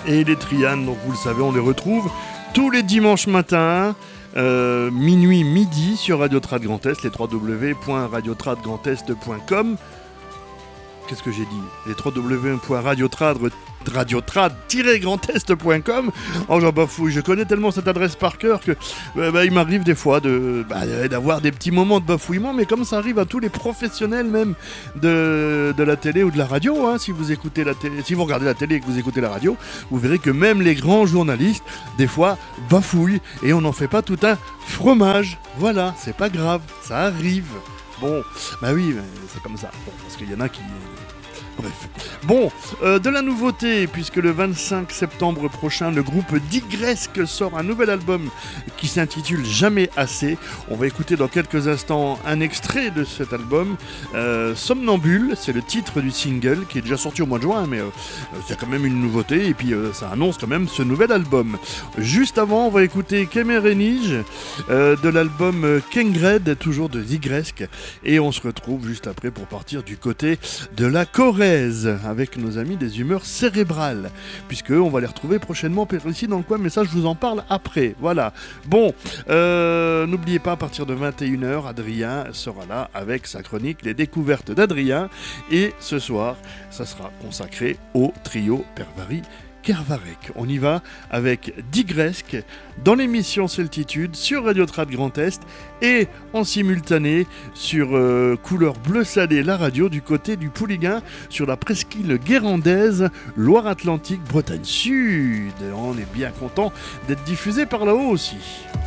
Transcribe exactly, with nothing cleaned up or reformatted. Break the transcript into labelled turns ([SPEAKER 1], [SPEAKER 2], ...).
[SPEAKER 1] et les Trianes, donc vous le savez, on les retrouve tous les dimanches matins, euh, minuit, midi sur Radio Trad Grand Est, les w w w point radio trad grand est point com. Qu'est-ce que j'ai dit ? Les w w w point radio trad grand est point com. Oh, j'en bafouille, je connais tellement cette adresse par cœur que euh, bah, il m'arrive des fois de, bah, d'avoir des petits moments de bafouillement, mais comme ça arrive à tous les professionnels même de, de la télé ou de la radio, hein, si vous écoutez la télé, si vous regardez la télé et que vous écoutez la radio, vous verrez que même les grands journalistes, des fois, bafouillent et on n'en fait pas tout un fromage. Voilà, c'est pas grave, ça arrive. Bon, bah oui, c'est comme ça, bon, parce qu'il y en a qui... Bref. Bon, euh, de la nouveauté, puisque le vingt-cinq septembre prochain, le groupe Digresque sort un nouvel album qui s'intitule Jamais assez. On va écouter dans quelques instants un extrait de cet album. Euh, Somnambule, c'est le titre du single qui est déjà sorti au mois de juin, mais euh, c'est quand même une nouveauté et puis euh, ça annonce quand même ce nouvel album. Juste avant, on va écouter Kemerenige euh, de l'album Kengred, toujours de Digresque, et on se retrouve juste après pour partir du côté de la Corrèze avec nos amis des humeurs cérébrales, puisque on va les retrouver prochainement ici dans le coin, mais ça je vous en parle après. Voilà. Bon, euh, n'oubliez pas, à partir de vingt et une heures, Adrien sera là avec sa chronique Les Découvertes d'Adrien, et ce soir, ça sera consacré au trio Pervari Kervarek. On y va avec Digresque dans l'émission Celtitude sur Radio Trad Grand Est et en simultané sur euh, Couleur Bleu Salé, la radio du côté du Pouliguen sur la presqu'île guérandaise Loire-Atlantique, Bretagne Sud. On est bien content d'être diffusé par là-haut aussi.